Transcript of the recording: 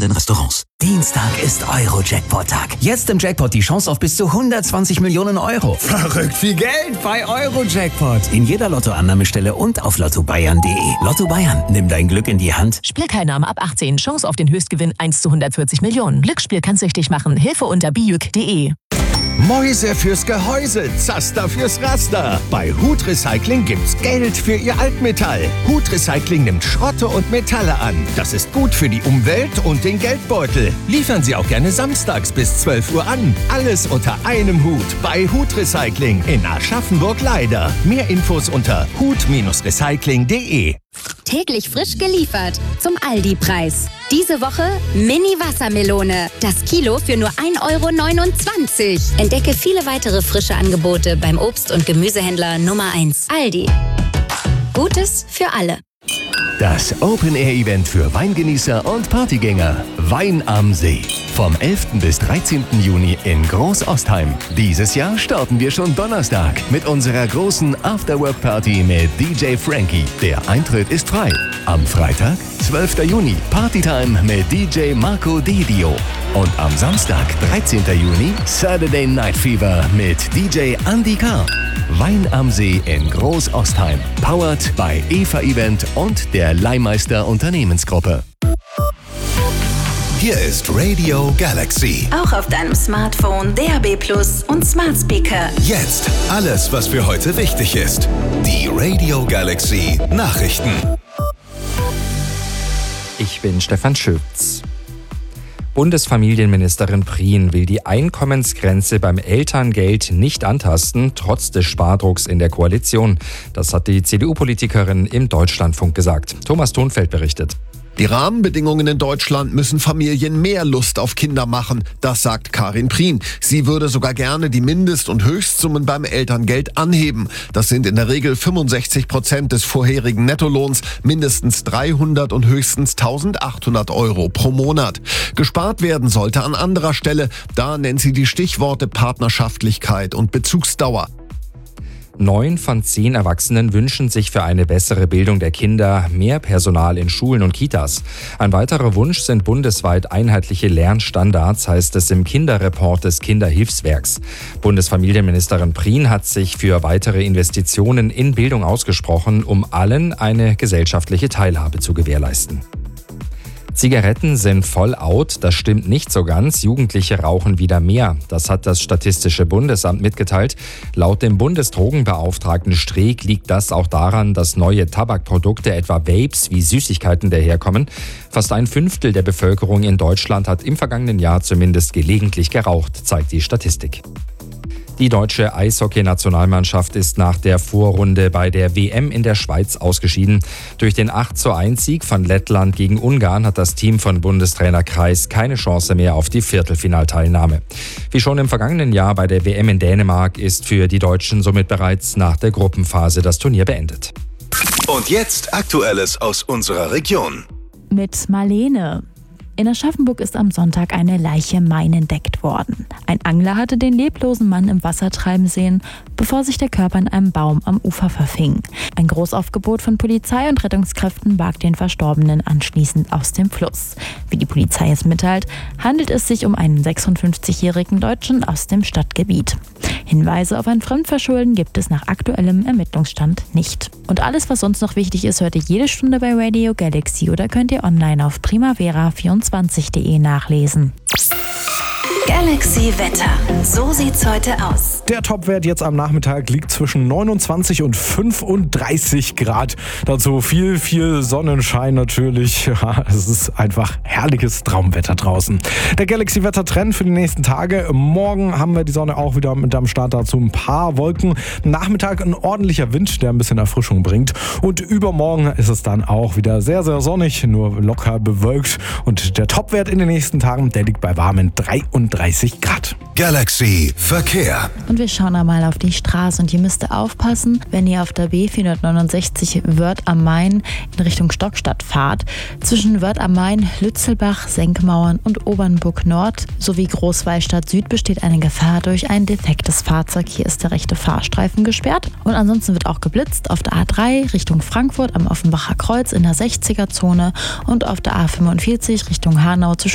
angrenzenden Restaurants. Dienstag ist Euro-Jackpot-Tag. Jetzt im Jackpot die Chance auf bis zu 120 Millionen Euro. Verrückt viel Geld bei Euro-Jackpot. In jeder Lottoannahmestelle und auf lottobayern.de. Lotto Bayern, nimm dein Glück in die Hand. Spielteilnahme ab 18. Chance auf den Höchstgewinn 1 zu 140 Millionen. Glücksspiel kann süchtig machen. Hilfe unter biüc.de. Mäuse fürs Gehäuse, Zaster fürs Raster. Bei Hut Recycling gibt's Geld für Ihr Altmetall. Hut Recycling nimmt Schrotte und Metalle an. Das ist gut für die Umwelt und den Geldbeutel. Liefern Sie auch gerne samstags bis 12 Uhr an. Alles unter einem Hut bei Hut Recycling in Aschaffenburg-Leider. Mehr Infos unter hut-recycling.de. Täglich frisch geliefert zum Aldi-Preis. Diese Woche Mini-Wassermelone. Das Kilo für nur 1,29 €. Entdecke viele weitere frische Angebote beim Obst- und Gemüsehändler Nummer 1. Aldi. Gutes für alle. Das Open-Air-Event für Weingenießer und Partygänger. Wein am See. Vom 11. bis 13. Juni in Großostheim. Dieses Jahr starten wir schon Donnerstag mit unserer großen Afterwork-Party mit DJ Frankie. Der Eintritt ist frei. Am Freitag, 12. Juni, Partytime mit DJ Marco Dedio. Und am Samstag, 13. Juni, Saturday Night Fever mit DJ Andy K. Wein am See in Großostheim. Powered by Eva Event und der Leihmeister Unternehmensgruppe. Hier ist Radio Galaxy. Auch auf deinem Smartphone, DAB+ und Smart Speaker. Jetzt alles, was für heute wichtig ist. Die Radio Galaxy Nachrichten. Ich bin Stefan Schütz. Bundesfamilienministerin Prien will die Einkommensgrenze beim Elterngeld nicht antasten, trotz des Spardrucks in der Koalition. Das hat die CDU-Politikerin im Deutschlandfunk gesagt. Thomas Thunfeld berichtet. Die Rahmenbedingungen in Deutschland müssen Familien mehr Lust auf Kinder machen, das sagt Karin Prien. Sie würde sogar gerne die Mindest- und Höchstsummen beim Elterngeld anheben. Das sind in der Regel 65% des vorherigen Nettolohns, mindestens 300 und höchstens 1.800 € pro Monat. Gespart werden sollte an anderer Stelle. Da nennt sie die Stichworte Partnerschaftlichkeit und Bezugsdauer. 9 von 10 Erwachsenen wünschen sich für eine bessere Bildung der Kinder mehr Personal in Schulen und Kitas. Ein weiterer Wunsch sind bundesweit einheitliche Lernstandards, heißt es im Kinderreport des Kinderhilfswerks. Bundesfamilienministerin Prien hat sich für weitere Investitionen in Bildung ausgesprochen, um allen eine gesellschaftliche Teilhabe zu gewährleisten. Zigaretten sind voll out, das stimmt nicht so ganz. Jugendliche rauchen wieder mehr. Das hat das Statistische Bundesamt mitgeteilt. Laut dem Bundesdrogenbeauftragten Streeck liegt das auch daran, dass neue Tabakprodukte, etwa Vapes wie Süßigkeiten, daherkommen. Fast ein Fünftel der Bevölkerung in Deutschland hat im vergangenen Jahr zumindest gelegentlich geraucht, zeigt die Statistik. Die deutsche Eishockey-Nationalmannschaft ist nach der Vorrunde bei der WM in der Schweiz ausgeschieden. Durch den 8:1-Sieg von Lettland gegen Ungarn hat das Team von Bundestrainer Kreis keine Chance mehr auf die Viertelfinalteilnahme. Wie schon im vergangenen Jahr bei der WM in Dänemark ist für die Deutschen somit bereits nach der Gruppenphase das Turnier beendet. Und jetzt Aktuelles aus unserer Region. Mit Marlene. In Aschaffenburg ist am Sonntag eine Leiche im Main entdeckt worden. Ein Angler hatte den leblosen Mann im Wasser treiben sehen, bevor sich der Körper in einem Baum am Ufer verfing. Ein Großaufgebot von Polizei und Rettungskräften barg den Verstorbenen anschließend aus dem Fluss. Wie die Polizei es mitteilt, handelt es sich um einen 56-jährigen Deutschen aus dem Stadtgebiet. Hinweise auf ein Fremdverschulden gibt es nach aktuellem Ermittlungsstand nicht. Und alles, was sonst noch wichtig ist, hört ihr jede Stunde bei Radio Galaxy oder könnt ihr online auf primavera24.de nachlesen. Galaxy Wetter. So sieht's heute aus. Der Topwert jetzt am Nachmittag liegt zwischen 29 und 35 Grad. Dazu viel Sonnenschein natürlich. Ja, es ist einfach herrliches Traumwetter draußen. Der Galaxy-Wetter-Trend für die nächsten Tage. Morgen haben wir die Sonne auch wieder mit am Start, dazu ein paar Wolken. Nachmittag ein ordentlicher Wind, der ein bisschen Erfrischung bringt. Und übermorgen ist es dann auch wieder sehr, sehr sonnig, nur locker bewölkt. Und der Topwert in den nächsten Tagen, der liegt bei warmen 33 Grad. Galaxy Verkehr. Und wir schauen einmal auf die Straße und ihr müsst aufpassen, wenn ihr auf der B469 Wörth am Main in Richtung Stockstadt fahrt. Zwischen Wörth am Main, Lützelbach, Senkmauern und Obernburg Nord sowie Großwallstadt Süd besteht eine Gefahr durch ein defektes Fahrzeug. Hier ist der rechte Fahrstreifen gesperrt. Und ansonsten wird auch geblitzt auf der A3 Richtung Frankfurt am Offenbacher Kreuz in der 60er-Zone und auf der A45 Richtung Hanau zwischen